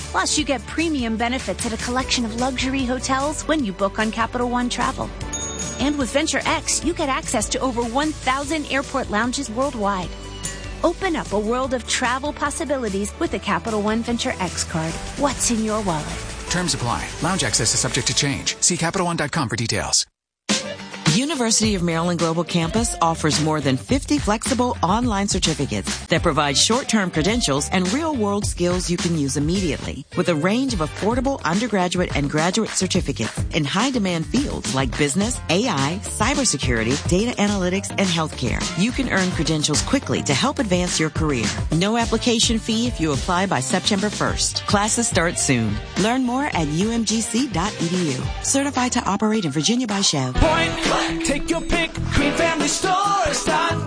Plus, you get premium benefits at a collection of luxury hotels when you book on Capital One Travel. And with Venture X, you get access to over one thousand airport lounges worldwide. Open up a world of travel possibilities with the Capital One Venture X card. What's in your wallet? Terms apply. Lounge access is subject to change. See Capital One dot com for details. University of Maryland Global Campus offers more than fifty flexible online certificates that provide short-term credentials and real-world skills you can use immediately. With a range of affordable undergraduate and graduate certificates in high-demand fields like business, A I, cybersecurity, data analytics, and healthcare, you can earn credentials quickly to help advance your career. No application fee if you apply by September first. Classes start soon. Learn more at U M G C dot E D U. Certified to operate in Virginia by Chev. Point blank. Take your pick, green family stores dot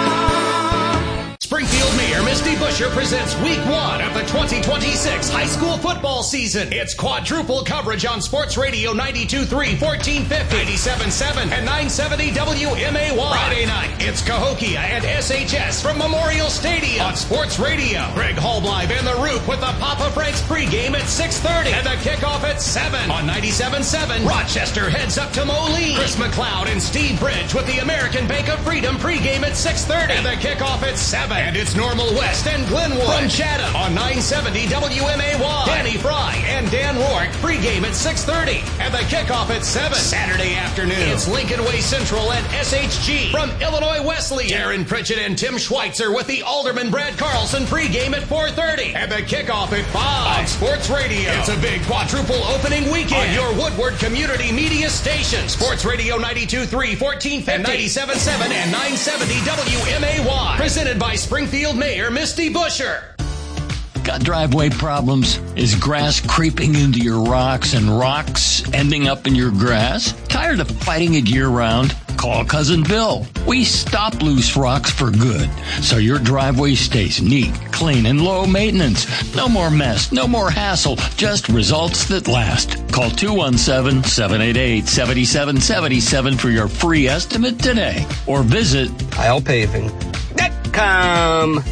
com. Springfield Mayor Misty Buscher presents week one of the twenty twenty-six high school football season. It's quadruple coverage on Sports Radio ninety-two point three, fourteen fifty, ninety-seven point seven, and nine seventy W M A Y. Friday night, it's Cahokia and S H S from Memorial Stadium on Sports Radio. Greg Hallbleib and The Roop with the Papa Frank's pregame at six thirty and the kickoff at seven on ninety-seven point seven. Rochester heads up to Moline. Chris McLeod and Steve Bridge with the American Bank of Freedom pregame at six thirty and the kickoff at seven. And it's Normal West and Glenwood from Chatham on nine seventy W M A Y. Danny Fry and Dan Rourke pregame at six thirty and the kickoff at seven. Saturday afternoon, it's Lincoln Way Central and S H G from Illinois Wesleyan. Darren Pritchett and Tim Schweitzer with the Alderman Brad Carlson pregame at four thirty and the kickoff at five on Sports Radio. It's a big quadruple opening weekend on your Woodward Community Media station. Sports Radio ninety-two point three, fourteen fifty, and ninety-seven point seven and nine seventy W M A Y. Presented by Springfield Mayor Misty Buscher. Got driveway problems? Is grass creeping into your rocks and rocks ending up in your grass? Tired of fighting it year-round? Call Cousin Bill. We stop loose rocks for good, so your driveway stays neat, clean, and low maintenance. No more mess, no more hassle, just results that last. Call two one seven, seven eight eight, seven seven seven seven for your free estimate today, or visit Isle Paving dot com.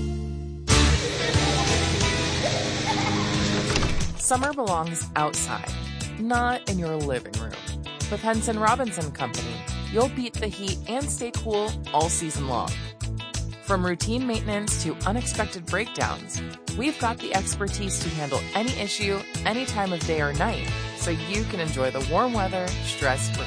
Summer belongs outside, not in your living room. With Henson Robinson Company, you'll beat the heat and stay cool all season long. From routine maintenance to unexpected breakdowns, we've got the expertise to handle any issue, any time of day or night, so you can enjoy the warm weather stress-free.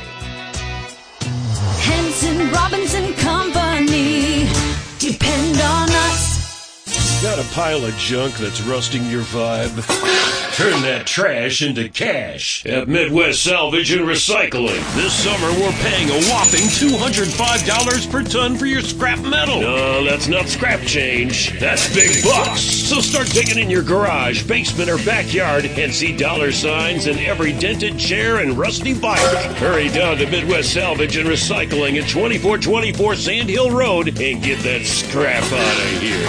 Henson Robinson Company. Depend on us. Got a pile of junk that's rusting your vibe? Turn that trash into cash at Midwest Salvage and Recycling. This summer, we're paying a whopping two hundred five dollars per ton for your scrap metal. No, that's not scrap change. That's big bucks. So start digging in your garage, basement, or backyard and see dollar signs in every dented chair and rusty bike. Hurry down to Midwest Salvage and Recycling at twenty-four twenty-four Sand Hill Road and get that scrap out of here.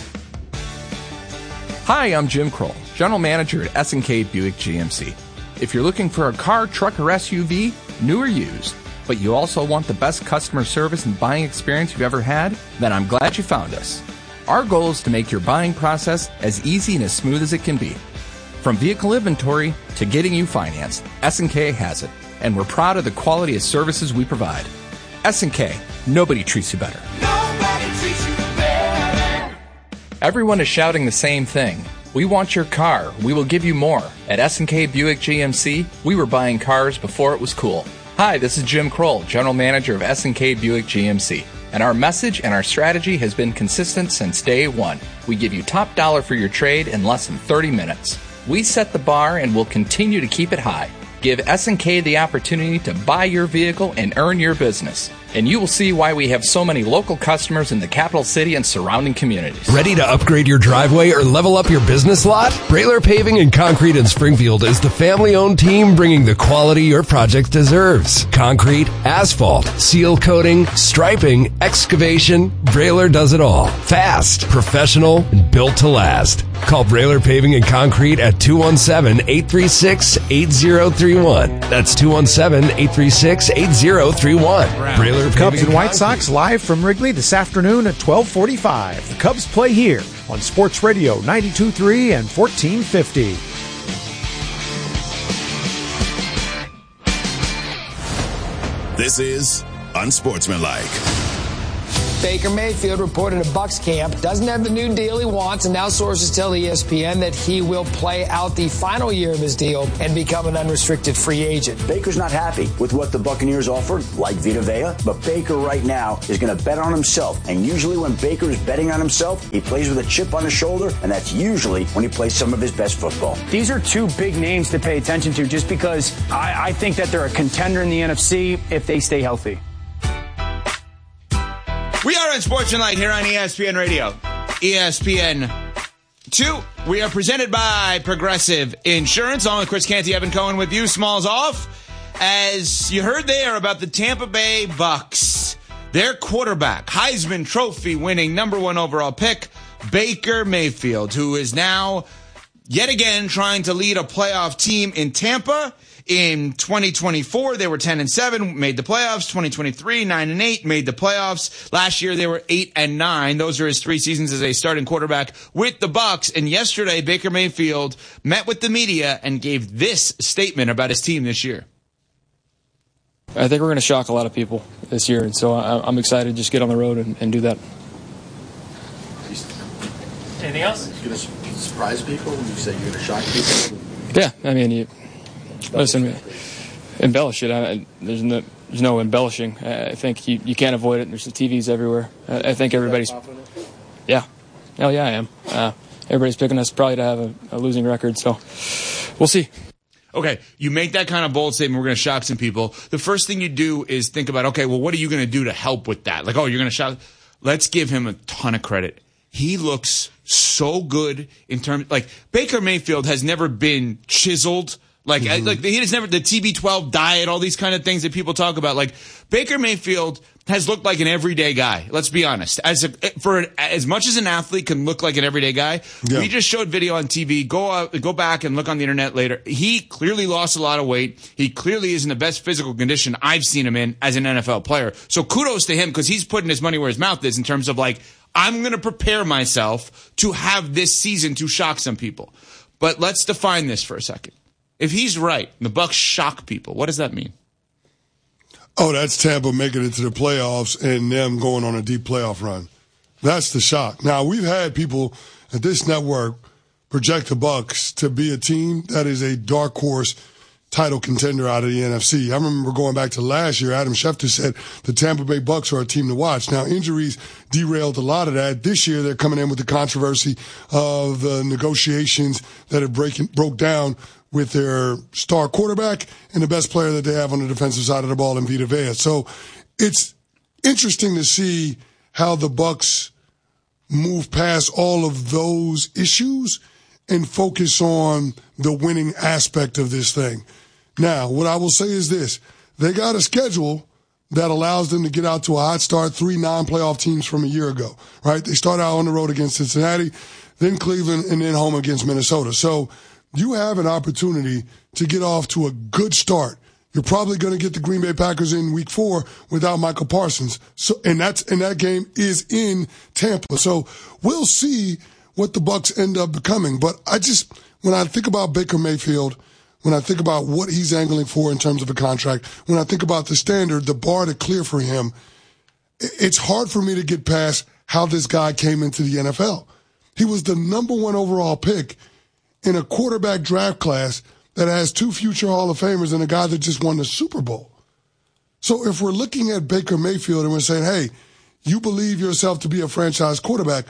Hi, I'm Jim Kroll, General Manager at S and K Buick G M C. If you're looking for a car, truck, or S U V, new or used, but you also want the best customer service and buying experience you've ever had, then I'm glad you found us. Our goal is to make your buying process as easy and as smooth as it can be. From vehicle inventory to getting you financed, S and K has it, and we're proud of the quality of services we provide. S and K, nobody treats you better. Nobody treats you better. Everyone is shouting the same thing. We want your car. We will give you more. At S and K Buick G M C, we were buying cars before it was cool. Hi, this is Jim Kroll, General Manager of S and K Buick G M C. And our message and our strategy has been consistent since day one. We give you top dollar for your trade in less than thirty minutes. We set the bar and will continue to keep it high. Give S and K the opportunity to buy your vehicle and earn your business. And you will see why we have so many local customers in the capital city and surrounding communities. Ready to upgrade your driveway or level up your business lot? Brailer Paving and Concrete in Springfield is the family-owned team bringing the quality your project deserves. Concrete, asphalt, seal coating, striping, excavation, Brailer does it all. Fast, professional, and built to last. Call Brailer Paving and Concrete at two one seven, eight three six, eight zero three one. That's two one seven, eight three six, eight zero three one. Brailer Cubs and White Sox live from Wrigley this afternoon at twelve forty-five. The Cubs play here on Sports Radio ninety-two point three and fourteen fifty. This is Unsportsmanlike. Baker Mayfield reported at Bucs camp doesn't have the new deal he wants, and now sources tell E S P N that he will play out the final year of his deal and become an unrestricted free agent. Baker's not happy with what the Buccaneers offered, like Vita Vea, but Baker right now is going to bet on himself. And usually when Baker is betting on himself, he plays with a chip on his shoulder, and that's usually when he plays some of his best football. These are two big names to pay attention to just because I, I think that they're a contender in the N F C if they stay healthy. We are Unsportsmanlike here on E S P N Radio. E S P N two. We are presented by Progressive Insurance. On with Chris Canty, Evan Cohen with you. Smalls off. As you heard there about the Tampa Bay Bucks, their quarterback, Heisman Trophy winning number one overall pick, Baker Mayfield, who is now yet again trying to lead a playoff team in Tampa. In twenty twenty-four, they were ten and seven, made the playoffs. twenty twenty-three, nine and eight, made the playoffs. Last year, they were eight and nine. Those are his three seasons as a starting quarterback with the Bucs. And yesterday, Baker Mayfield met with the media and gave this statement about his team this year. I think we're going to shock a lot of people this year, and so I'm excited to just get on the road and, and do that. Anything else? You're going to surprise people when you say you're going to shock people? Yeah, I mean, you, listen, embellish it. I, there's no there's no embellishing. I think you, you can't avoid it. There's the T Vs everywhere. I, I think everybody's. Yeah, hell yeah, I am. Uh, everybody's picking us probably to have a, a losing record, so we'll see. Okay, you make that kind of bold statement, we're going to shock some people. The first thing you do is think about, okay, well, what are you going to do to help with that? Like, oh, you're going to shock. Let's give him a ton of credit. He looks so good in terms, like, Baker Mayfield has never been chiseled. Like, mm-hmm. like he has never, the T B twelve diet, all these kind of things that people talk about. Like, Baker Mayfield has looked like an everyday guy. Let's be honest. As a, for as much as an athlete can look like an everyday guy, yeah. We just showed video on T V. Go out, go back and look on the internet later. He clearly lost a lot of weight. He clearly is in the best physical condition I've seen him in as an N F L player. So kudos to him because he's putting his money where his mouth is in terms of like, I'm going to prepare myself to have this season to shock some people. But let's define this for a second. If he's right, the Bucs shock people, what does that mean? Oh, that's Tampa making it to the playoffs and them going on a deep playoff run. That's the shock. Now, we've had people at this network project the Bucs to be a team that is a dark horse title contender out of the N F C. I remember going back to last year, Adam Schefter said the Tampa Bay Bucs are a team to watch. Now, injuries derailed a lot of that. This year, they're coming in with the controversy of the negotiations that have breaking, broke down with their star quarterback and the best player that they have on the defensive side of the ball in Vita Vea. So it's interesting to see how the Bucs move past all of those issues and focus on the winning aspect of this thing. Now, what I will say is this. They got a schedule that allows them to get out to a hot start, three non-playoff teams from a year ago, right? They start out on the road against Cincinnati, then Cleveland, and then home against Minnesota. So you have an opportunity to get off to a good start. You're probably going to get the Green Bay Packers in week four without Michael Parsons. So, and that's, and that game is in Tampa. So we'll see what the Bucs end up becoming. But I just, when I think about Baker Mayfield, when I think about what he's angling for in terms of a contract, when I think about the standard, the bar to clear for him, it's hard for me to get past how this guy came into the N F L. He was the number one overall pick in a quarterback draft class that has two future Hall of Famers and a guy that just won the Super Bowl. So if we're looking at Baker Mayfield and we're saying, hey, you believe yourself to be a franchise quarterback,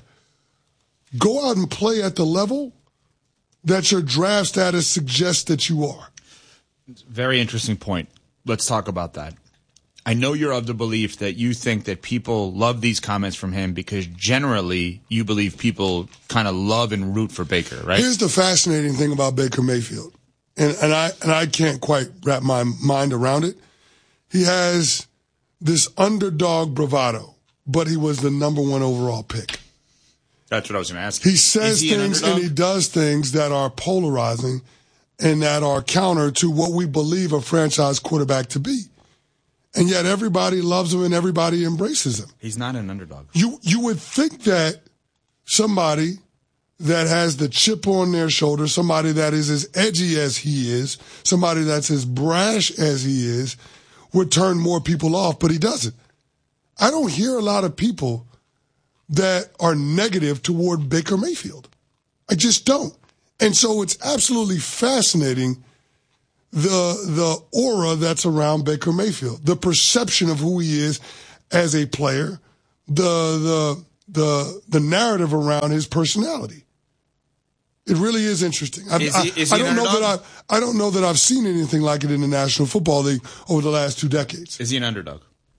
go out and play at the level that your draft status suggests that you are. Very interesting point. Let's talk about that. I know you're of the belief that you think that people love these comments from him because generally you believe people kind of love and root for Baker, right? Here's the fascinating thing about Baker Mayfield, and, and I and I can't quite wrap my mind around it. He has this underdog bravado, but he was the number one overall pick. That's what I was going to ask. He says he things and he does things that are polarizing and that are counter to what we believe a franchise quarterback to be. And yet everybody loves him and everybody embraces him. He's not an underdog. You you would think that somebody that has the chip on their shoulder, somebody that is as edgy as he is, somebody that's as brash as he is, would turn more people off, but he doesn't. I don't hear a lot of people that are negative toward Baker Mayfield. I just don't. And so it's absolutely fascinating the the aura that's around Baker Mayfield, the perception of who he is as a player, the the the the narrative around his personality. It really is interesting. I, is he, is I, he I don't know underdog? that I I don't know that I've seen anything like it in the National Football League over the last two decades. Is he an underdog?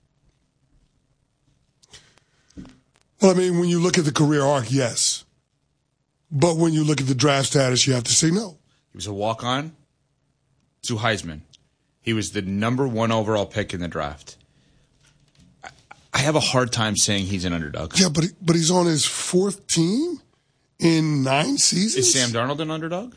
Well, I mean, when you look at the career arc, yes. But when you look at the draft status, you have to say no. He was a walk-on to Heisman. He was the number one overall pick in the draft. I, I have a hard time saying he's an underdog. Yeah, but but he's on his fourth team in nine seasons? Is Sam Darnold an underdog?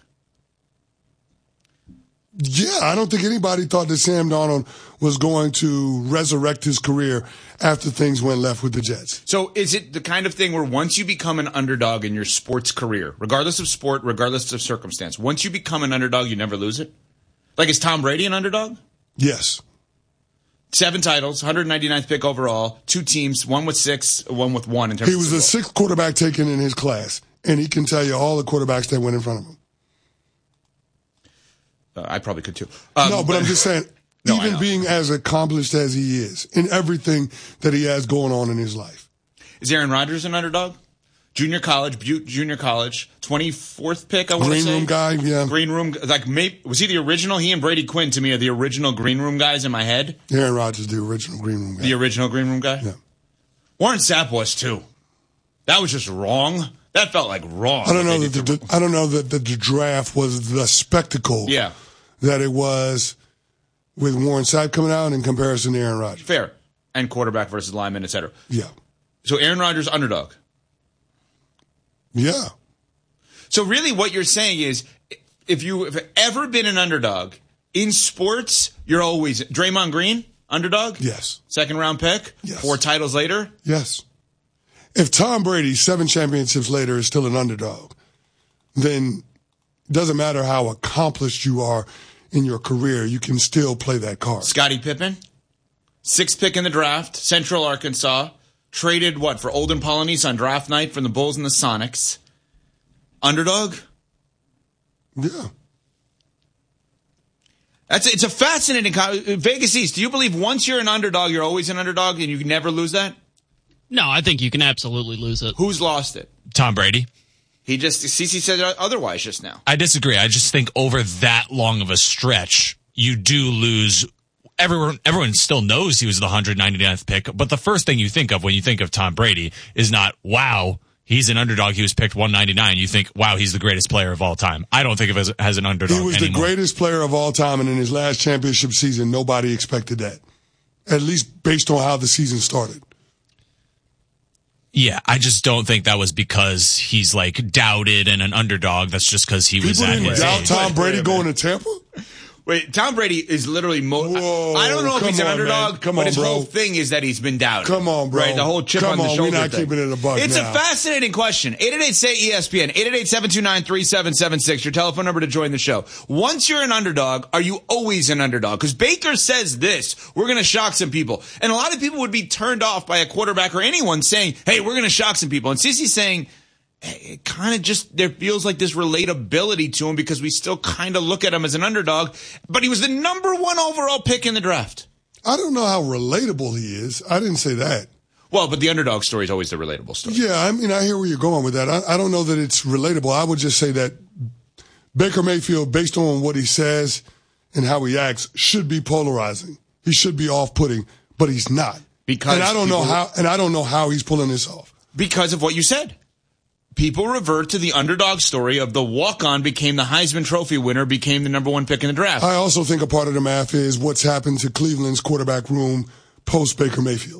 Yeah, I don't think anybody thought that Sam Darnold was going to resurrect his career after things went left with the Jets. So is it the kind of thing where once you become an underdog in your sports career, regardless of sport, regardless of circumstance, once you become an underdog, you never lose it? Like, is Tom Brady an underdog? Yes. Seven titles, one hundred ninety-ninth pick overall, two teams, one with six, one with one. In terms he was of the sixth quarterback taken in his class, and he can tell you all the quarterbacks that went in front of him. Uh, I probably could too. Um, no, but, but I'm just saying, no, even being as accomplished as he is in everything that he has going on in his life. Is Aaron Rodgers an underdog? Junior college, Butte Junior College, twenty-fourth pick, I want to say. Green room guy, yeah. Green room, like, maybe, was he the original? He and Brady Quinn, to me, are the original green room guys in my head. Aaron Rodgers, the original green room guy. The original green room guy? Yeah. Warren Sapp was, too. That was just wrong. That felt like wrong. I don't know that the, the, I don't know that the, the draft was the spectacle yeah. that it was with Warren Sapp coming out in comparison to Aaron Rodgers. Fair. And quarterback versus lineman, et cetera. Yeah. So Aaron Rodgers, underdog. Yeah. So really what you're saying is if you've ever been an underdog in sports, you're always Draymond Green, underdog? Yes. Second round pick? Yes. Four titles later? Yes. If Tom Brady, seven championships later, is still an underdog, then it doesn't matter how accomplished you are in your career, you can still play that card. Scottie Pippen, sixth pick in the draft, Central Arkansas. Traded, what, for Olden Polynice on draft night from the Bulls and the Sonics. Underdog? Yeah. That's It's a fascinating... Vegas East, do you believe once you're an underdog, you're always an underdog and you can never lose that? No, I think you can absolutely lose it. Who's lost it? Tom Brady. He just... Cece said otherwise just now. I disagree. I just think over that long of a stretch, you do lose... Everyone, everyone still knows he was the one hundred ninety-ninth pick, but the first thing you think of when you think of Tom Brady is not, wow, he's an underdog, he was picked one ninety-nine. You think, wow, he's the greatest player of all time. I don't think of him as, as an underdog He was anymore. the greatest player of all time, and in his last championship season, nobody expected that, at least based on how the season started. Yeah, I just don't think that was because he's, like, doubted and an underdog. That's just because he was People at didn't his doubt age. Tom Brady going to Tampa? Wait, Tom Brady is literally... Mo- Whoa, I don't know if he's an on, underdog, man. Come but on, his bro. whole thing is that he's been doubted. Come on, bro. Right, the whole chip Come on the on, shoulder we're not thing. keeping it a buck It's now. a fascinating question. eight eight eight, S A Y, E S P N. eight eight eight, seven two nine, three seven seven six. Your telephone number to join the show. Once you're an underdog, are you always an underdog? Because Baker says this. We're going to shock some people. And a lot of people would be turned off by a quarterback or anyone saying, hey, we're going to shock some people. And Sissy's saying... it kind of just, there feels like this relatability to him because we still kind of look at him as an underdog, but he was the number one overall pick in the draft. I don't know how relatable he is. I didn't say that. Well, but the underdog story is always the relatable story. Yeah, I mean, I hear where you're going with that. I, I don't know that it's relatable. I would just say that Baker Mayfield, based on what he says and how he acts, should be polarizing. He should be off-putting, but he's not. Because and I don't know people- how. And I don't know how he's pulling this off. Because of what you said. People revert to the underdog story of the walk-on became the Heisman Trophy winner, became the number one pick in the draft. I also think a part of the math is what's happened to Cleveland's quarterback room post Baker Mayfield.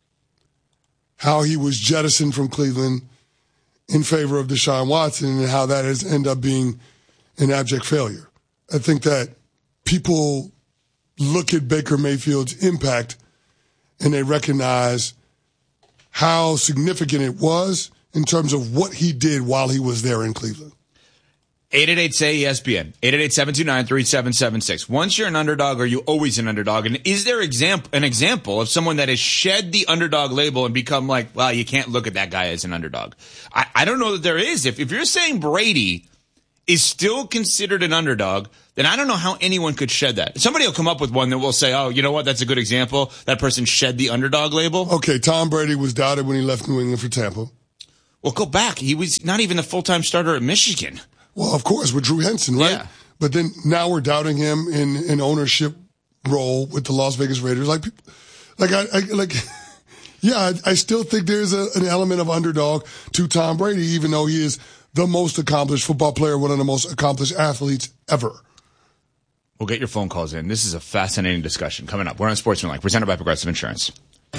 How he was jettisoned from Cleveland in favor of Deshaun Watson and how that has ended up being an abject failure. I think that people look at Baker Mayfield's impact and they recognize how significant it was in terms of what he did while he was there in Cleveland. eight eight eight, S A Y, E S P N. eight eight eight, seven two nine, three seven seven six. Once you're an underdog, are you always an underdog? And is there example, an example of someone that has shed the underdog label and become like, well, you can't look at that guy as an underdog? I, I don't know that there is. If, if you're saying Brady is still considered an underdog, then I don't know how anyone could shed that. Somebody will come up with one that will say, oh, you know what, that's a good example. That person shed the underdog label. Okay, Tom Brady was doubted when he left New England for Tampa. Well, go back. He was not even the full-time starter at Michigan. Well, of course, with Drew Henson, right? Yeah. But then now we're doubting him in an ownership role with the Las Vegas Raiders. Like, like I, I like, yeah, I, I still think there's a, an element of underdog to Tom Brady, even though he is the most accomplished football player, one of the most accomplished athletes ever. We'll get your phone calls in. This is a fascinating discussion coming up. We're on Sportsmanlike, presented by Progressive Insurance.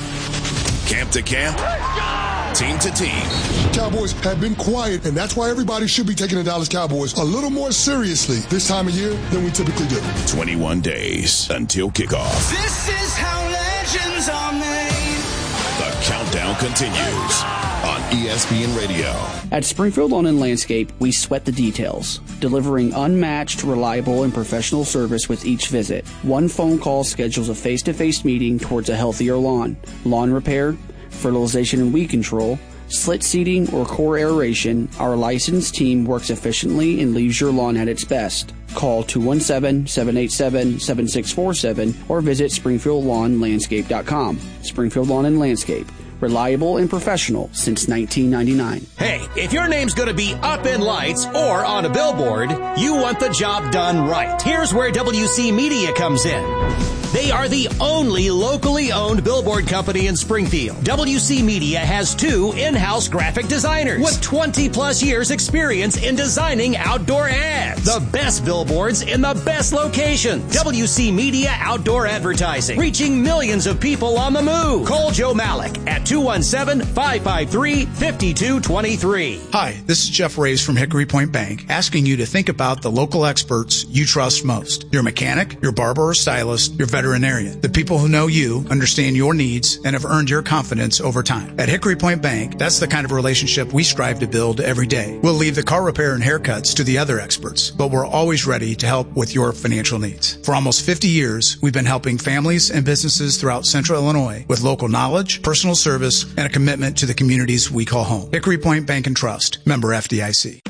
Camp to camp, team to team. Cowboys have been quiet, and that's why everybody should be taking the Dallas Cowboys a little more seriously this time of year than we typically do. twenty-one days until kickoff. This is how legends are made. The countdown continues on E S P N Radio. At Springfield Lawn and Landscape, we sweat the details, delivering unmatched, reliable, and professional service with each visit. One phone call schedules a face-to-face meeting towards a healthier lawn. Lawn repair, fertilization and weed control, slit seeding, or core aeration, our licensed team works efficiently and leaves your lawn at its best. Call two one seven, seven eight seven, seven six four seven or visit springfield lawn landscape dot com. Springfield Lawn and Landscape. Reliable and professional since nineteen ninety-nine. Hey, if your name's going to be up in lights or on a billboard, you want the job done right. Here's where W C Media comes in. They are the only locally owned billboard company in Springfield. W C Media has two in-house graphic designers with twenty plus years experience in designing outdoor ads. The best billboards in the best locations. W C Media Outdoor Advertising, reaching millions of people on the move. Call Joe Malik at two one seven, five five three, five two two three. Hi, this is Jeff Reyes from Hickory Point Bank, asking you to think about the local experts you trust most. Your mechanic, your barber or stylist, your veterinarian. The people who know you, understand your needs, and have earned your confidence over time. At Hickory Point Bank, that's the kind of relationship we strive to build every day. We'll leave the car repair and haircuts to the other experts, but we're always ready to help with your financial needs. For almost fifty years, we've been helping families and businesses throughout Central Illinois with local knowledge, personal service, and a commitment to the communities we call home. Hickory Point Bank and Trust, member F D I C.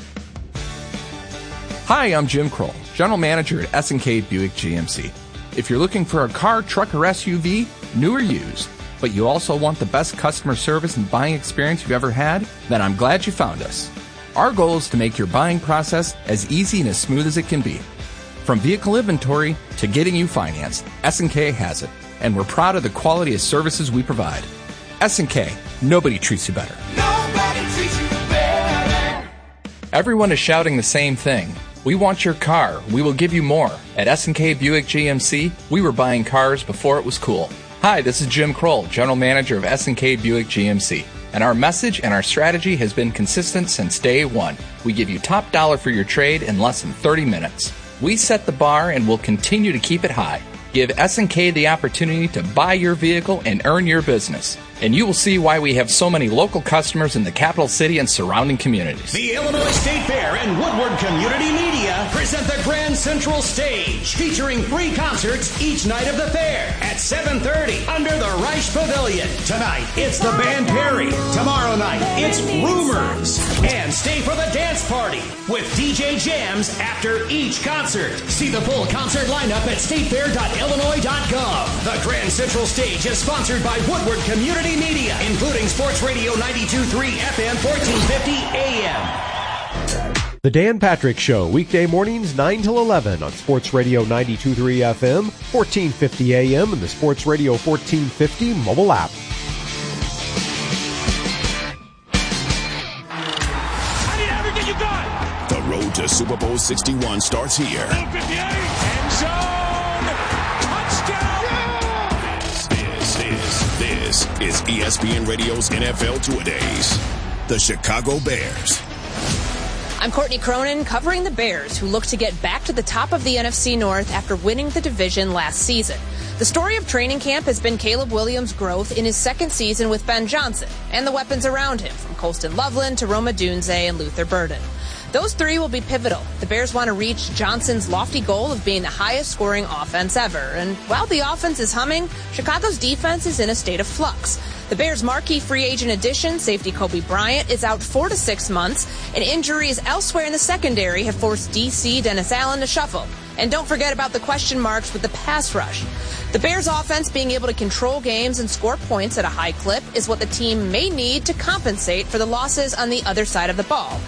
Hi, I'm Jim Kroll, General Manager at S and K Buick G M C. If you're looking for a car, truck, or S U V, new or used, but you also want the best customer service and buying experience you've ever had, then I'm glad you found us. Our goal is to make your buying process as easy and as smooth as it can be. From vehicle inventory to getting you financed, S and K has it, and we're proud of the quality of services we provide. S and K, nobody treats you better. Nobody treats you better. Everyone is shouting the same thing. We want your car. We will give you more. At S and K Buick G M C, we were buying cars before it was cool. Hi, this is Jim Kroll, General Manager of S and K Buick G M C. And our message and our strategy has been consistent since day one. We give you top dollar for your trade in less than thirty minutes. We set the bar and will continue to keep it high. Give S and K the opportunity to buy your vehicle and earn your business. And you will see why we have so many local customers in the capital city and surrounding communities. The Illinois State Fair and Woodward Community Media present the Grand Central Stage, featuring free concerts each night of the fair at seven thirty under the Reich Pavilion. Tonight, it's the Band Perry. Tomorrow night, it's Rumors. And stay for the dance party with D J jams after each concert. See the full concert lineup at state fair dot illinois dot gov. The Grand Central Stage is sponsored by Woodward Community Media, including Sports Radio ninety-two point three F M, fourteen fifty A M. The Dan Patrick Show, weekday mornings nine till eleven on Sports Radio ninety-two point three F M, fourteen fifty A M, and the Sports Radio fourteen fifty mobile app. I need everything you got. The road to Super Bowl sixty-one starts here. End zone. This is E S P N Radio's N F L Two-A-Days. The Chicago Bears. I'm Courtney Cronin covering the Bears, who look to get back to the top of the N F C North after winning the division last season. The story of training camp has been Caleb Williams' growth in his second season with Ben Johnson and the weapons around him, from Colston Loveland to Roma Dunze and Luther Burden. Those three will be pivotal. The Bears want to reach Johnson's lofty goal of being the highest scoring offense ever. And while the offense is humming, Chicago's defense is in a state of flux. The Bears' marquee free agent addition, safety Kobe Bryant, is out four to six months, and injuries elsewhere in the secondary have forced D C Dennis Allen to shuffle. And don't forget about the question marks with the pass rush. The Bears' offense being able to control games and score points at a high clip is what the team may need to compensate for the losses on the other side of the ball.